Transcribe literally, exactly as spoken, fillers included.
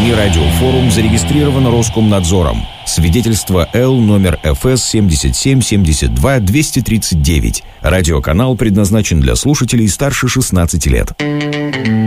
Утренний радиофорум зарегистрирован Роскомнадзором. Свидетельство Л номер эф эс семь семь семь два два три девять. Радиоканал предназначен для слушателей старше шестнадцати лет.